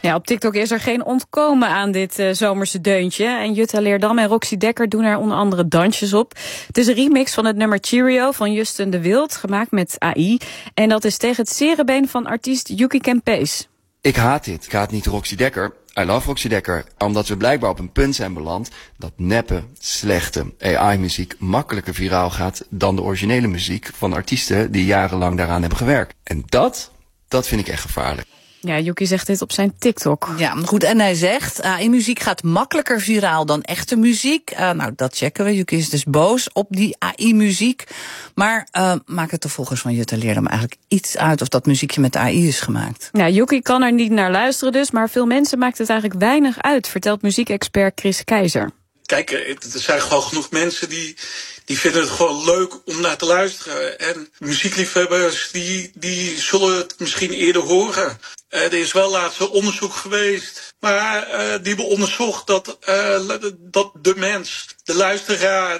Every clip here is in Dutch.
Ja, op TikTok is er geen ontkomen aan dit zomerse deuntje. En Jutta Leerdam en Roxy Dekker doen er onder andere dansjes op. Het is een remix van het nummer Cheerio van Justin de Wild, gemaakt met AI. En dat is tegen het zere been van artiest Yuki Kempees. Ik haat dit. Ik haat niet Roxy Dekker. I love Roxy Dekker. Omdat we blijkbaar op een punt zijn beland dat neppe, slechte AI-muziek makkelijker viraal gaat dan de originele muziek van artiesten die jarenlang daaraan hebben gewerkt. En dat vind ik echt gevaarlijk. Ja, Yuki zegt dit op zijn TikTok. Ja, goed. En hij zegt, AI-muziek gaat makkelijker viraal dan echte muziek. Nou, dat checken we. Yuki is dus boos op die AI-muziek. Maar maakt het de volgers van Jutta Leerdam eigenlijk iets uit of dat muziekje met AI is gemaakt? Ja, Yuki kan er niet naar luisteren dus, maar veel mensen maakt het eigenlijk weinig uit, vertelt muziekexpert Chris Keizer. Kijk, er zijn gewoon genoeg mensen die vinden het gewoon leuk om naar te luisteren. En muziekliefhebbers die zullen het misschien eerder horen. Er is wel laatst een onderzoek geweest, maar die hebben onderzocht dat de mens, de luisteraar,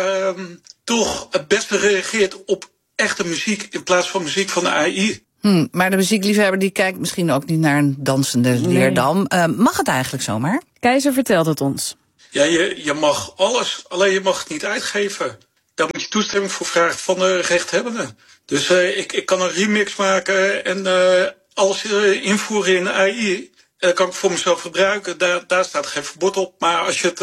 toch het beste reageert op echte muziek in plaats van muziek van de AI. Maar de muziekliefhebber die kijkt misschien ook niet naar een dansende Leerdam. Mag het eigenlijk zomaar? Keizer vertelt het ons. Ja, je mag alles, alleen je mag het niet uitgeven. Daar moet je toestemming voor vragen van de rechthebbenden. Dus ik kan een remix maken en alles invoeren in AI. Dat kan ik voor mezelf gebruiken. Daar staat geen verbod op. Maar als je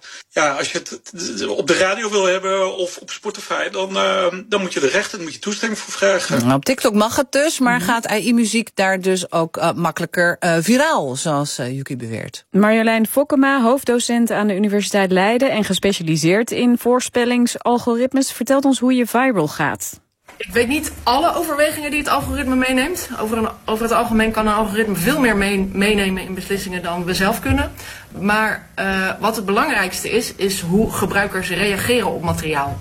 het op de radio wil hebben of op Spotify, dan moet je de rechten, dan moet je toestemming voor vragen. Nou, op TikTok mag het dus, maar gaat AI-muziek daar dus ook makkelijker viraal, zoals Yuki beweert? Marjolein Fokkema, hoofddocent aan de Universiteit Leiden en gespecialiseerd in voorspellingsalgoritmes, vertelt ons hoe je viral gaat. Ik weet niet alle overwegingen die het algoritme meeneemt. Over het algemeen kan een algoritme veel meer meenemen in beslissingen dan we zelf kunnen. Maar wat het belangrijkste is hoe gebruikers reageren op materiaal.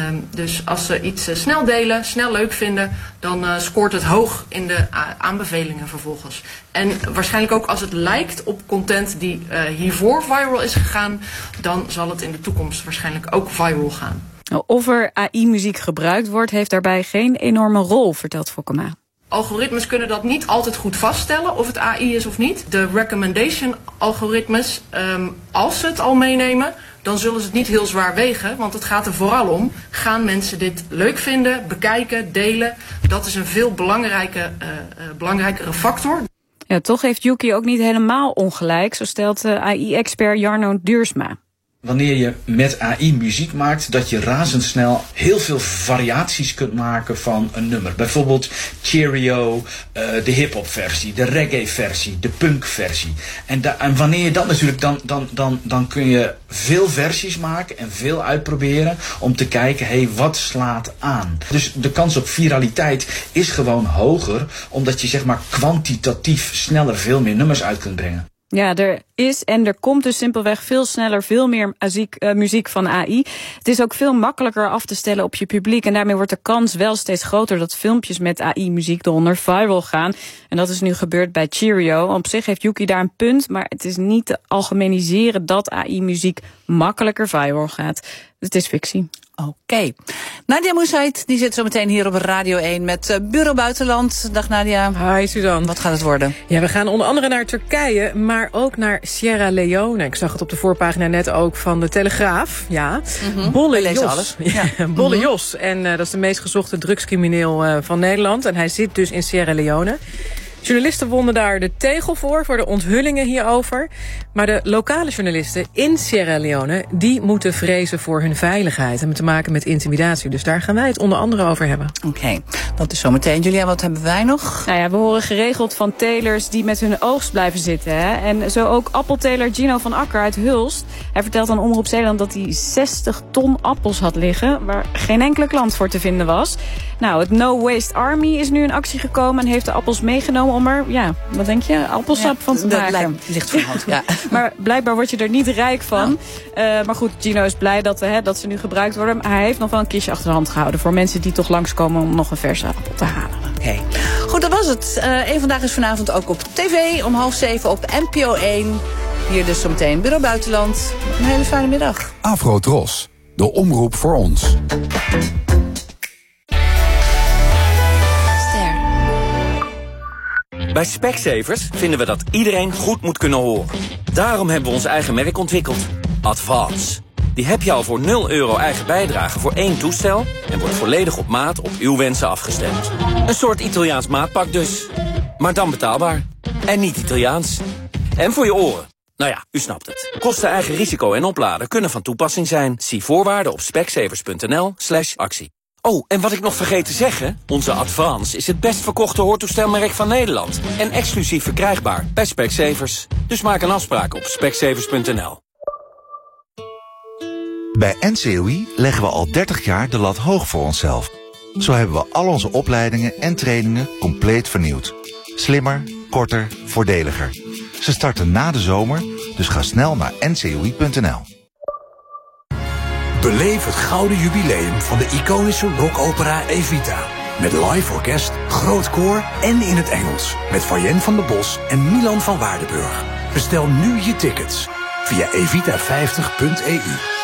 Dus als ze iets snel delen, snel leuk vinden, dan scoort het hoog in de aanbevelingen vervolgens. En waarschijnlijk ook als het lijkt op content die hiervoor viral is gegaan, dan zal het in de toekomst waarschijnlijk ook viral gaan. Of er AI-muziek gebruikt wordt, heeft daarbij geen enorme rol, vertelt Fokkema. Algoritmes kunnen dat niet altijd goed vaststellen of het AI is of niet. De recommendation-algoritmes, als ze het al meenemen, dan zullen ze het niet heel zwaar wegen. Want het gaat er vooral om, gaan mensen dit leuk vinden, bekijken, delen? Dat is een veel belangrijkere factor. Ja, toch heeft Yuki ook niet helemaal ongelijk, zo stelt AI-expert Jarno Duursma. Wanneer je met AI muziek maakt, dat je razendsnel heel veel variaties kunt maken van een nummer. Bijvoorbeeld Cheerio, de hip-hop versie, de reggae versie, de punk versie. En wanneer je dat natuurlijk, dan kun je veel versies maken en veel uitproberen om te kijken, wat slaat aan. Dus de kans op viraliteit is gewoon hoger, omdat je zeg maar kwantitatief sneller veel meer nummers uit kunt brengen. Ja, er is en er komt dus simpelweg veel sneller veel meer muziek van AI. Het is ook veel makkelijker af te stellen op je publiek. En daarmee wordt de kans wel steeds groter dat filmpjes met AI-muziek eronder viral gaan. En dat is nu gebeurd bij Cheerio. Op zich heeft Yuki daar een punt, maar het is niet te algemeniseren dat AI-muziek makkelijker viral gaat. Het is fictie. Oké. Nadia Moesait, die zit zo meteen hier op Radio 1 met Bureau Buitenland. Dag Nadia. Hi Suzanne. Wat gaat het worden? Ja, we gaan onder andere naar Turkije, maar ook naar Sierra Leone. Ik zag het op de voorpagina net ook van de Telegraaf. Ja, Bolle Jos. Alles. Ja. Bolle Jos. En dat is de meest gezochte drugscrimineel van Nederland. En hij zit dus in Sierra Leone. Journalisten wonnen daar de tegel voor de onthullingen hierover. Maar de lokale journalisten in Sierra Leone, die moeten vrezen voor hun veiligheid. En te maken met intimidatie. Dus daar gaan wij het onder andere over hebben. Oké, dat is zometeen. Julia, wat hebben wij nog? Nou ja, we horen geregeld van telers die met hun oogst blijven zitten. Hè? En zo ook appelteler Gino van Akker uit Hulst. Hij vertelt aan Omroep Zeeland dat hij 60 ton appels had liggen, waar geen enkele klant voor te vinden was. Nou, het No Waste Army is nu in actie gekomen en heeft de appels meegenomen om er, wat denk je, appelsap van te maken. Dat ligt voor hand, ja. Maar blijkbaar word je er niet rijk van. Maar goed, Gino is blij dat ze nu gebruikt worden. Maar hij heeft nog wel een kistje achter de hand gehouden voor mensen die toch langskomen om nog een verse appel te halen. Oké. Goed, dat was het. Eén Vandaag is vanavond ook op tv om 6:30 op NPO 1. Hier dus zometeen Bureau Buitenland. Een hele fijne middag. Afro-Tros, de omroep voor ons. Bij Specsavers vinden we dat iedereen goed moet kunnen horen. Daarom hebben we ons eigen merk ontwikkeld. Advance. Die heb je al voor €0 eigen bijdrage voor 1 toestel... en wordt volledig op maat op uw wensen afgestemd. Een soort Italiaans maatpak dus. Maar dan betaalbaar. En niet Italiaans. En voor je oren. Nou ja, u snapt het. Kosten, eigen risico en opladen kunnen van toepassing zijn. Zie voorwaarden op specsavers.nl/actie. Oh, en wat ik nog vergeet te zeggen... onze Advance is het best verkochte hoortoestelmerk van Nederland. En exclusief verkrijgbaar bij Specsavers. Dus maak een afspraak op specsavers.nl. Bij NCOI leggen we al 30 jaar de lat hoog voor onszelf. Zo hebben we al onze opleidingen en trainingen compleet vernieuwd. Slimmer, korter, voordeliger. Ze starten na de zomer, dus ga snel naar ncoi.nl. Beleef het gouden jubileum van de iconische rockopera Evita. Met live orkest, groot koor en in het Engels. Met Fayen van der Bos en Milan van Waardenburg. Bestel nu je tickets via evita50.eu.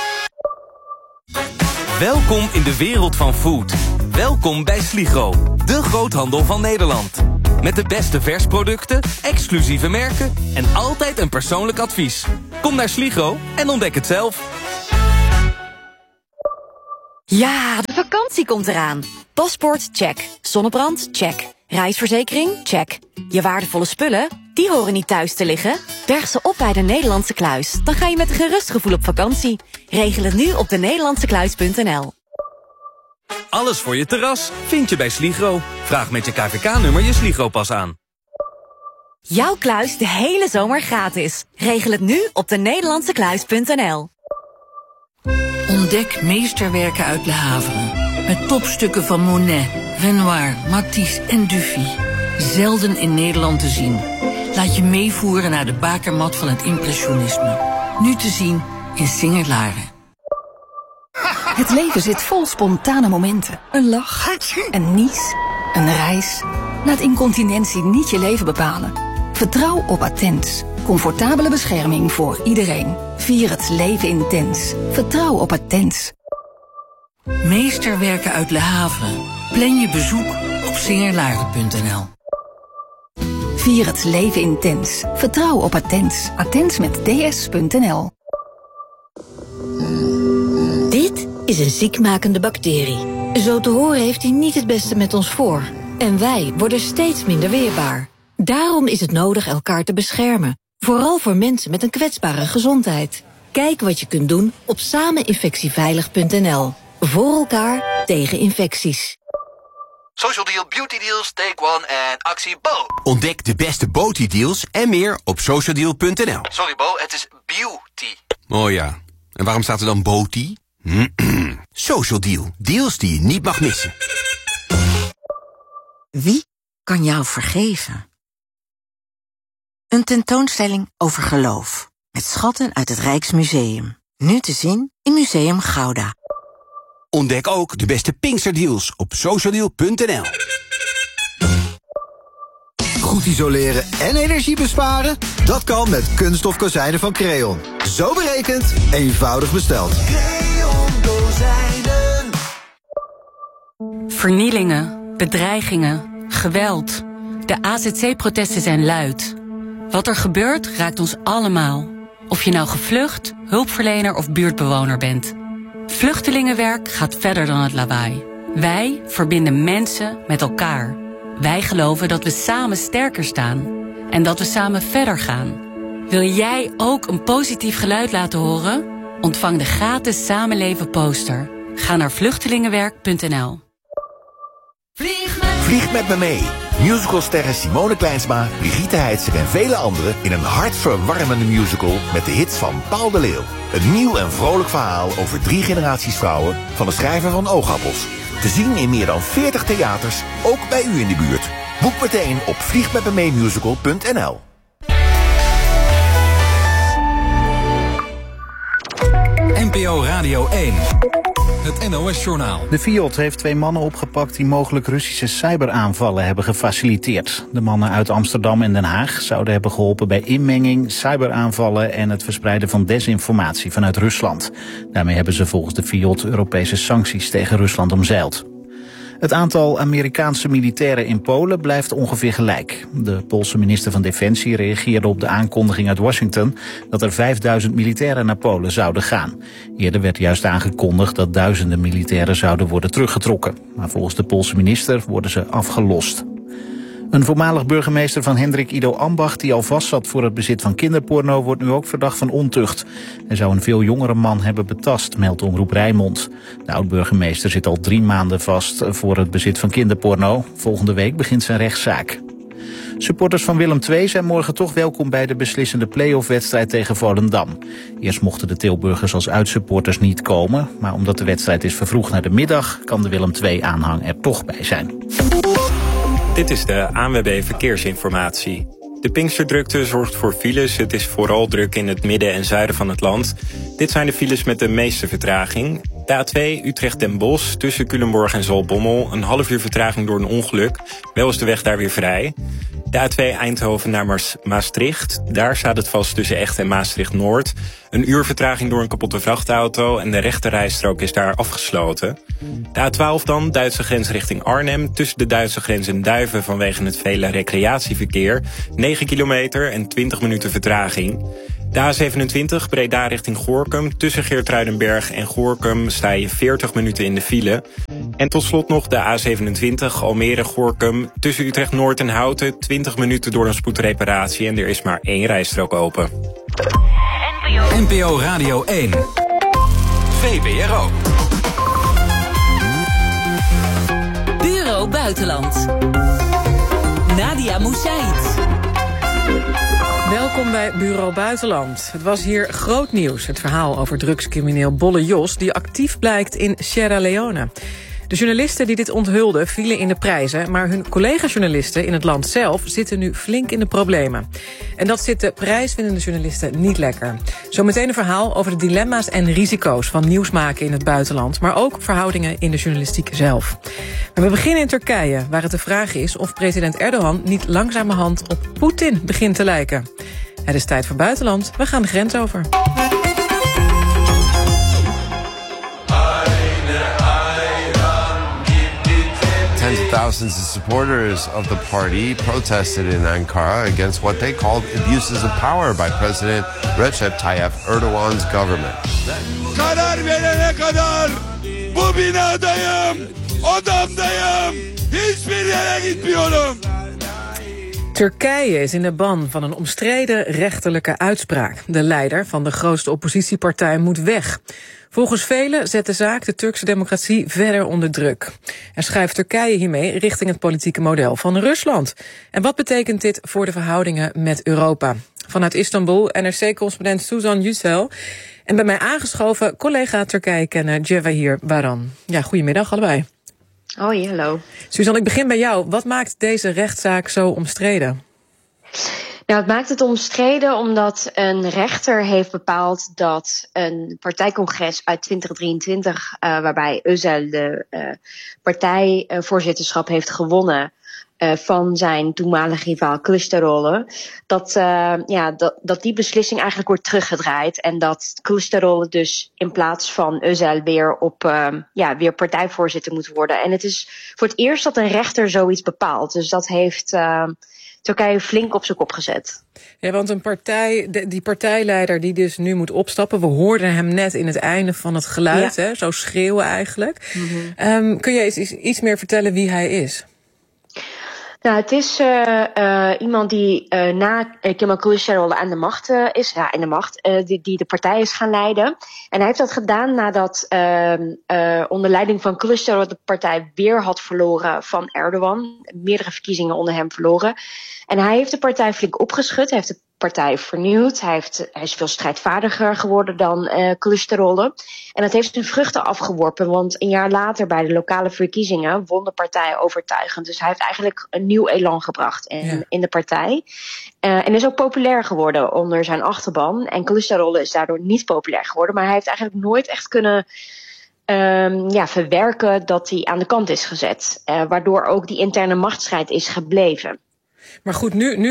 Welkom in de wereld van food. Welkom bij Sligro, de groothandel van Nederland. Met de beste versproducten, exclusieve merken en altijd een persoonlijk advies. Kom naar Sligro en ontdek het zelf. Ja, de vakantie komt eraan. Paspoort, check. Zonnebrand, check. Reisverzekering, check. Je waardevolle spullen, die horen niet thuis te liggen. Berg ze op bij de Nederlandse Kluis. Dan ga je met een gerust gevoel op vakantie. Regel het nu op denederlandsekluis.nl. Alles voor je terras vind je bij Sligro. Vraag met je KVK-nummer je Sligro-pas aan. Jouw kluis de hele zomer gratis. Regel het nu op denederlandsekluis.nl. Ontdek meesterwerken uit Le Havre. Met topstukken van Monet, Renoir, Matisse en Dufy. Zelden in Nederland te zien. Laat je meevoeren naar de bakermat van het impressionisme. Nu te zien in Singer-Laren. Het leven zit vol spontane momenten. Een lach, een nies, een reis. Laat incontinentie niet je leven bepalen. Vertrouw op Attens. Comfortabele bescherming voor iedereen. Vier het leven intens. Vertrouw op Attens. Meesterwerken uit Le Havre. Plan je bezoek op singerlaren.nl. Vier het leven intens. Vertrouw op Attens. Attens met ds.nl. Dit is een ziekmakende bacterie. Zo te horen heeft hij niet het beste met ons voor. En wij worden steeds minder weerbaar. Daarom is het nodig elkaar te beschermen. Vooral voor mensen met een kwetsbare gezondheid. Kijk wat je kunt doen op sameninfectieveilig.nl. Voor elkaar tegen infecties. Social Deal, Beauty Deals, Take One en actie Bo. Ontdek de beste Beauty Deals en meer op socialdeal.nl. Sorry Bo, het is beauty. Oh ja, en waarom staat er dan Beauty? Social Deal, deals die je niet mag missen. Wie kan jou vergeven? Een tentoonstelling over geloof. Met schatten uit het Rijksmuseum. Nu te zien in Museum Gouda. Ontdek ook de beste Pinksterdeals op socialdeal.nl. Goed isoleren en energie besparen? Dat kan met kunststof kozijnen van Creon. Zo berekend, eenvoudig besteld. Creon kozijnen. Vernielingen, bedreigingen, geweld. De AZC-protesten zijn luid. Wat er gebeurt raakt ons allemaal. Of je nou gevlucht, hulpverlener of buurtbewoner bent. Vluchtelingenwerk gaat verder dan het lawaai. Wij verbinden mensen met elkaar. Wij geloven dat we samen sterker staan. En dat we samen verder gaan. Wil jij ook een positief geluid laten horen? Ontvang de gratis Samenleven poster. Ga naar vluchtelingenwerk.nl. Vlieg met me mee. Musicalsterren Simone Kleinsma, Brigitte Heitzer en vele anderen in een hartverwarmende musical met de hits van Paul de Leeuw. Een nieuw en vrolijk verhaal over 3 generaties vrouwen van de schrijver van Oogappels. Te zien in meer dan 40 theaters, ook bij u in de buurt. Boek meteen op vliegmetmemeemusical.nl. NPO Radio 1. Het NOS-journaal. De FIOD heeft 2 mannen opgepakt die mogelijk Russische cyberaanvallen hebben gefaciliteerd. De mannen uit Amsterdam en Den Haag zouden hebben geholpen bij inmenging, cyberaanvallen en het verspreiden van desinformatie vanuit Rusland. Daarmee hebben ze volgens de FIOD Europese sancties tegen Rusland omzeild. Het aantal Amerikaanse militairen in Polen blijft ongeveer gelijk. De Poolse minister van Defensie reageerde op de aankondiging uit Washington dat er 5000 militairen naar Polen zouden gaan. Eerder werd juist aangekondigd dat duizenden militairen zouden worden teruggetrokken. Maar volgens de Poolse minister worden ze afgelost. Een voormalig burgemeester van Hendrik Ido Ambacht die al vastzat voor het bezit van kinderporno wordt nu ook verdacht van ontucht. Hij zou een veel jongere man hebben betast, meldt Omroep Rijnmond. De oud-burgemeester zit al 3 maanden vast voor het bezit van kinderporno. Volgende week begint zijn rechtszaak. Supporters van Willem II zijn morgen toch welkom bij de beslissende play-off-wedstrijd tegen Volendam. Eerst mochten de Tilburgers als uitsupporters niet komen, maar omdat de wedstrijd is vervroegd naar de middag kan de Willem II-aanhang er toch bij zijn. Dit is de ANWB Verkeersinformatie. De Pinksterdrukte zorgt voor files. Het is vooral druk in het midden en zuiden van het land. Dit zijn de files met de meeste vertraging. De A2 Utrecht-Den Bosch tussen Culemborg en Zaltbommel. Een half uur vertraging door een ongeluk. Wel is de weg daar weer vrij. De A2 Eindhoven naar Maastricht. Daar staat het vast tussen Echt en Maastricht-Noord. Een uur vertraging door een kapotte vrachtauto en de rechterrijstrook is daar afgesloten. De A12 dan, Duitse grens richting Arnhem. Tussen de Duitse grens en Duiven vanwege het vele recreatieverkeer. 9 kilometer en 20 minuten vertraging. De A27 Breda richting Gorinchem. Tussen Geertruidenberg en Gorinchem sta je 40 minuten in de file. En tot slot nog de A27 Almere-Gorinchem. Tussen Utrecht-Noord en Houten 20 minuten door een spoedreparatie en er is maar 1 rijstrook open. NPO Radio 1. VPRO. Bureau Buitenland. Nadia Moussaïd. Welkom bij Bureau Buitenland. Het was hier groot nieuws, het verhaal over drugscrimineel Bolle Jos die actief blijkt in Sierra Leone. De journalisten die dit onthulden vielen in de prijzen, maar hun collega-journalisten in het land zelf zitten nu flink in de problemen. En dat zit de prijswinnende journalisten niet lekker. Zometeen een verhaal over de dilemma's en risico's van nieuws maken in het buitenland, maar ook verhoudingen in de journalistiek zelf. Maar we beginnen in Turkije, waar het de vraag is of president Erdogan niet langzamerhand op Poetin begint te lijken. Het is tijd voor buitenland, we gaan de grens over. Tens of thousands of supporters of the party protested in Ankara against what they called abuses of power by President Recep Tayyip Erdogan's government. Karar verene kadar bu binadayım, odamdayım, hiçbir yere gitmiyorum. Turkije is in de ban van een omstreden rechterlijke uitspraak. De leider van de grootste oppositiepartij moet weg. Volgens velen zet de zaak de Turkse democratie verder onder druk. En schuift Turkije hiermee richting het politieke model van Rusland. En wat betekent dit voor de verhoudingen met Europa? Vanuit Istanbul, NRC-correspondent Suzan Yücel. En bij mij aangeschoven collega Turkije-kenner Cevahir Baran. Ja, goedemiddag allebei. Hoi, hallo. Suzan, ik begin bij jou. Wat maakt deze rechtszaak zo omstreden? Nou, het maakt het omstreden omdat een rechter heeft bepaald dat een partijcongres uit 2023, waarbij Özel de partijvoorzitterschap heeft gewonnen van zijn toenmalige rivaal Kılıçdaroğlu, dat die beslissing eigenlijk wordt teruggedraaid en dat Kılıçdaroğlu dus in plaats van Özel weer partijvoorzitter moet worden. En het is voor het eerst dat een rechter zoiets bepaalt. Dus dat heeft Turkije flink op zijn kop gezet. Ja, want die partijleider die dus nu moet opstappen, we hoorden hem net in het einde van het geluid, ja. Zo schreeuwen eigenlijk. Mm-hmm. Kun je iets meer vertellen wie hij is? Nou, het is iemand die na Kemal Kılıçdaroğlu aan de macht is. Ja, in de macht. Die de partij is gaan leiden. En hij heeft dat gedaan nadat onder leiding van Kılıçdaroğlu de partij weer had verloren van Erdogan. Meerdere verkiezingen onder hem verloren. En hij heeft de partij flink opgeschud. Hij heeft de partij vernieuwd. Hij is veel strijdvaardiger geworden dan Kılıçdaroğlu. En dat heeft zijn vruchten afgeworpen. Want een jaar later bij de lokale verkiezingen won de partij overtuigend. Dus hij heeft eigenlijk een nieuw elan gebracht in de partij. En is ook populair geworden onder zijn achterban. En Kılıçdaroğlu is daardoor niet populair geworden. Maar hij heeft eigenlijk nooit echt kunnen verwerken dat hij aan de kant is gezet. Waardoor ook die interne machtsstrijd is gebleven. Maar goed, nu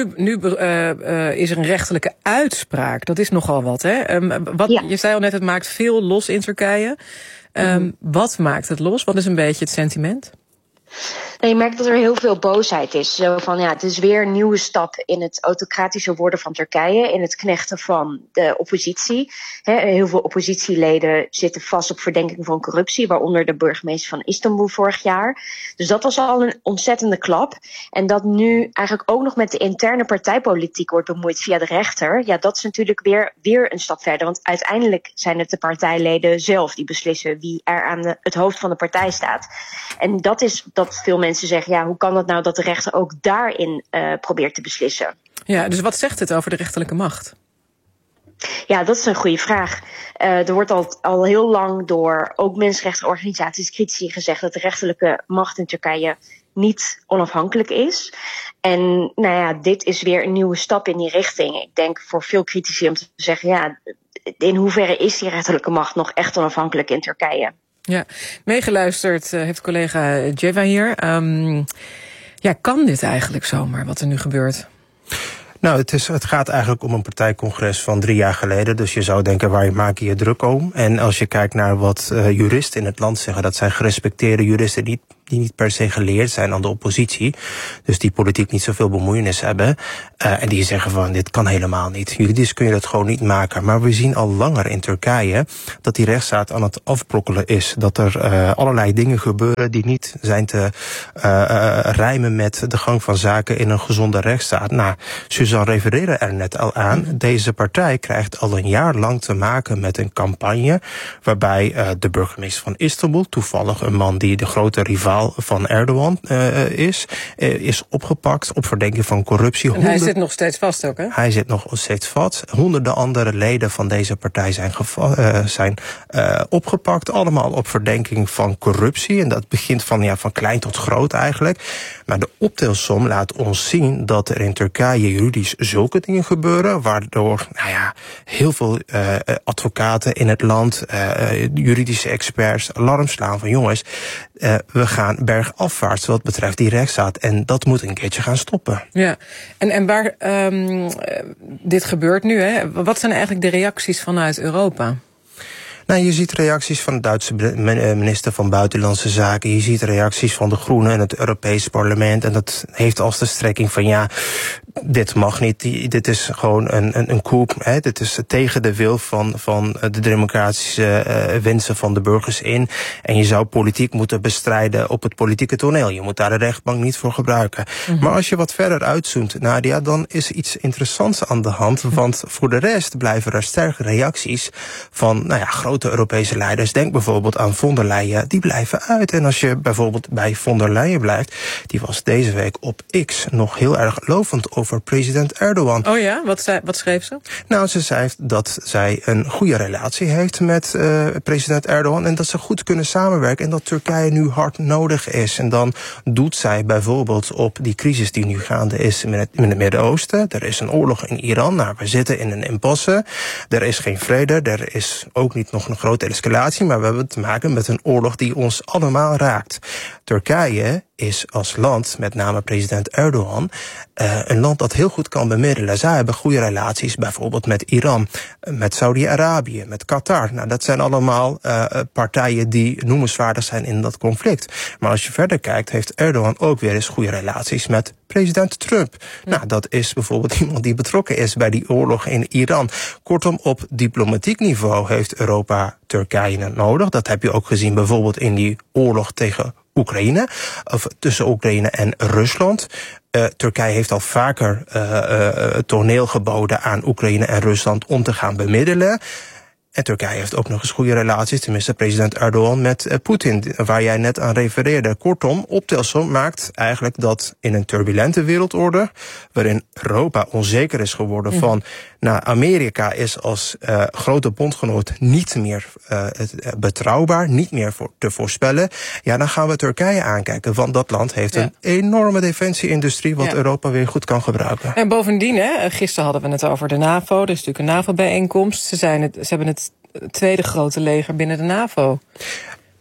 is er een rechterlijke uitspraak. Dat is nogal wat, hè? Je zei al net, het maakt veel los in Turkije. Wat maakt het los? Wat is een beetje het sentiment? Nou, je merkt dat er heel veel boosheid is. Zo van, het is weer een nieuwe stap in het autocratische worden van Turkije, in het knechten van de oppositie. Heel veel oppositieleden zitten vast op verdenking van corruptie, waaronder de burgemeester van Istanbul vorig jaar. Dus dat was al een ontzettende klap. En dat nu eigenlijk ook nog met de interne partijpolitiek wordt bemoeid via de rechter. Ja, dat is natuurlijk weer een stap verder. Want uiteindelijk zijn het de partijleden zelf die beslissen wie er aan het hoofd van de partij staat. En dat is dat veel mensen zeggen, hoe kan het nou dat de rechter ook daarin probeert te beslissen? Ja, dus wat zegt het over de rechterlijke macht? Ja, dat is een goede vraag. Er wordt al heel lang door ook mensenrechtenorganisaties, critici gezegd dat de rechterlijke macht in Turkije niet onafhankelijk is. En dit is weer een nieuwe stap in die richting. Ik denk voor veel critici om te zeggen, in hoeverre is die rechterlijke macht nog echt onafhankelijk in Turkije? Ja, meegeluisterd heeft collega Jeva hier. Kan dit eigenlijk zomaar, wat er nu gebeurt? Nou, het gaat eigenlijk om een partijcongres van 3 jaar geleden. Dus je zou denken, waar maak je je druk om? En als je kijkt naar wat juristen in het land zeggen, dat zijn gerespecteerde juristen die niet per se geleerd zijn aan de oppositie. Dus die politiek niet zoveel bemoeienis hebben. En die zeggen van, dit kan helemaal niet. Juridisch kun je dat gewoon niet maken. Maar we zien al langer in Turkije dat die rechtsstaat aan het afbrokkelen is. Dat er allerlei dingen gebeuren die niet zijn te rijmen met de gang van zaken in een gezonde rechtsstaat. Nou, Suzanne refereerde er net al aan. Deze partij krijgt al een jaar lang te maken met een campagne waarbij de burgemeester van Istanbul, toevallig een man die de grote rivaal van Erdogan is opgepakt op verdenking van corruptie. En hij zit nog steeds vast ook, hè? Hij zit nog steeds vast. Honderden andere leden van deze partij zijn opgepakt. Allemaal op verdenking van corruptie. En dat begint van klein tot groot eigenlijk. Maar de optelsom laat ons zien dat er in Turkije juridisch zulke dingen gebeuren, waardoor heel veel advocaten in het land, juridische experts, alarm slaan van jongens, we gaan bergafwaarts wat betreft die rechtsstaat. En dat moet een keertje gaan stoppen. Ja, en waar dit gebeurt nu, hè? Wat zijn eigenlijk de reacties vanuit Europa? Nou, je ziet reacties van de Duitse minister van Buitenlandse Zaken. Je ziet reacties van de Groenen en het Europees Parlement. En dat heeft als de strekking van dit mag niet. Dit is gewoon een coup. Hè. Dit is tegen de wil van de democratische wensen van de burgers in. En je zou politiek moeten bestrijden op het politieke toneel. Je moet daar de rechtbank niet voor gebruiken. Mm-hmm. Maar als je wat verder uitzoomt, Nadia, dan is iets interessants aan de hand. Want voor de rest blijven er sterke reacties van grote Europese leiders. Denk bijvoorbeeld aan von der Leyen. Die blijven uit. En als je bijvoorbeeld bij von der Leyen blijft, die was deze week op X nog heel erg lovend over president Erdogan. Oh ja? Wat schreef ze? Nou, ze zei dat zij een goede relatie heeft met president Erdogan en dat ze goed kunnen samenwerken en dat Turkije nu hard nodig is. En dan doet zij bijvoorbeeld op die crisis die nu gaande is in het Midden-Oosten. Er is een oorlog in Iran. Nou, we zitten in een impasse. Er is geen vrede. Er is ook niet nog een grote escalatie, maar we hebben te maken met een oorlog die ons allemaal raakt. Turkije is als land, met name president Erdogan, een land dat heel goed kan bemiddelen. Zij hebben goede relaties bijvoorbeeld met Iran, met Saudi-Arabië, met Qatar. Nou, dat zijn allemaal partijen die noemenswaardig zijn in dat conflict. Maar als je verder kijkt, heeft Erdogan ook weer eens goede relaties met president Trump. Ja. Nou, dat is bijvoorbeeld iemand die betrokken is bij die oorlog in Iran. Kortom, op diplomatiek niveau heeft Europa Turkije nodig. Dat heb je ook gezien bijvoorbeeld in die oorlog tegen Oekraïne, of tussen Oekraïne en Rusland. Turkije heeft al vaker toneel geboden aan Oekraïne en Rusland om te gaan bemiddelen. En Turkije heeft ook nog eens goede relaties, tenminste president Erdogan, met Poetin, waar jij net aan refereerde. Kortom, optelsom maakt eigenlijk dat in een turbulente wereldorde, waarin Europa onzeker is geworden van, Amerika is als grote bondgenoot niet meer betrouwbaar, niet meer te voorspellen. Ja, dan gaan we Turkije aankijken, want dat land heeft een enorme defensieindustrie, wat Europa weer goed kan gebruiken. En bovendien, gisteren hadden we het over de NAVO, er is natuurlijk een NAVO-bijeenkomst. Ze hebben het tweede grote leger binnen de NAVO.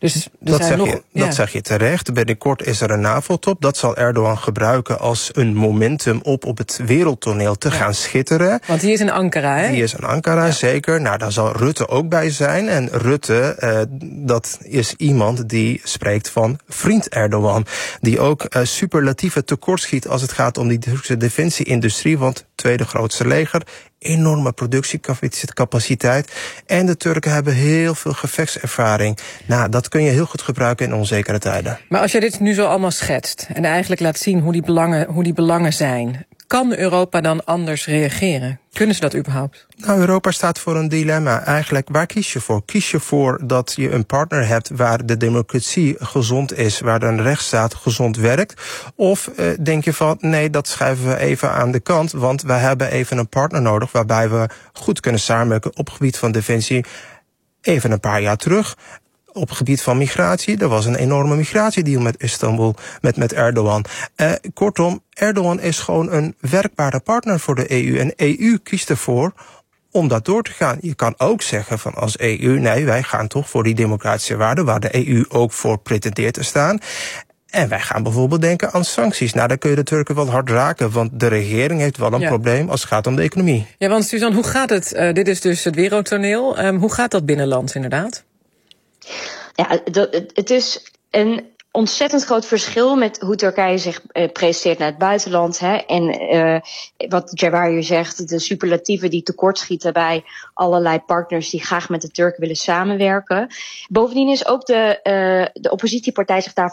Dus dat zeg je terecht. Binnenkort is er een NAVO-top. Dat zal Erdogan gebruiken als een momentum op het wereldtoneel te gaan schitteren. Want die is in Ankara, hè? Die is in Ankara, zeker. Nou, daar zal Rutte ook bij zijn. En Rutte, dat is iemand die spreekt van vriend Erdogan. Die ook superlatieve tekortschiet als het gaat om die Turkse defensie-industrie. Want tweede grootste leger, enorme productiecapaciteit. En de Turken hebben heel veel gevechtservaring. Nou, dat kun je heel goed gebruiken in onzekere tijden. Maar als je dit nu zo allemaal schetst en eigenlijk laat zien hoe die belangen zijn, kan Europa dan anders reageren? Kunnen ze dat überhaupt? Nou, Europa staat voor een dilemma. Eigenlijk, waar kies je voor? Kies je voor dat je een partner hebt waar de democratie gezond is, waar de rechtsstaat gezond werkt? Of denk je van, nee, dat schuiven we even aan de kant, want wij hebben even een partner nodig waarbij we goed kunnen samenwerken op het gebied van defensie. Even een paar jaar terug, op het gebied van migratie, er was een enorme migratiedeal met Istanbul, met Erdogan. Kortom, Erdogan is gewoon een werkbare partner voor de EU. En de EU kiest ervoor om dat door te gaan. Je kan ook zeggen van als EU, nee, wij gaan toch voor die democratische waarden, waar de EU ook voor pretendeert te staan. En wij gaan bijvoorbeeld denken aan sancties. Nou, dan kun je de Turken wel hard raken, want de regering heeft wel een probleem als het gaat om de economie. Ja, want Suzanne, hoe gaat het? Dit is dus het wereldtoneel. Hoe gaat dat binnenlands inderdaad? Ja, het is een ontzettend groot verschil met hoe Turkije zich presenteert naar het buitenland. Hè. En wat Jawar hier zegt, de superlatieven die tekortschieten bij allerlei partners die graag met de Turken willen samenwerken. Bovendien is ook de oppositiepartij zich daar